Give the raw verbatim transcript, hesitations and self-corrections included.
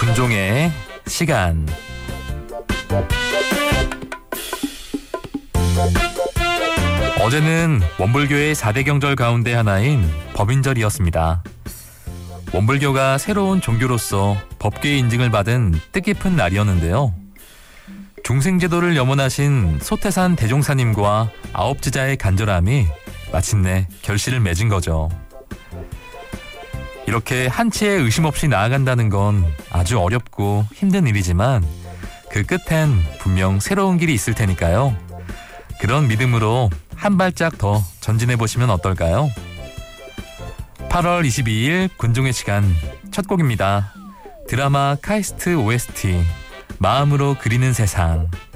군종의 시간. 어제는 원불교의 사 대 경절 가운데 하나인 법인절이었습니다. 원불교가 새로운 종교로서 법계 인증을 받은 뜻깊은 날이었는데요. 중생제도를 염원하신 소태산 대종사님과 아홉지자의 간절함이 마침내 결실을 맺은 거죠. 이렇게 한치의 의심 없이 나아간다는 건 아주 어렵고 힘든 일이지만 그 끝엔 분명 새로운 길이 있을 테니까요. 그런 믿음으로 한 발짝 더 전진해보시면 어떨까요? 팔월 이십이일 군종의 시간 첫 곡입니다. 드라마 카이스트 오에스티 마음으로 그리는 세상.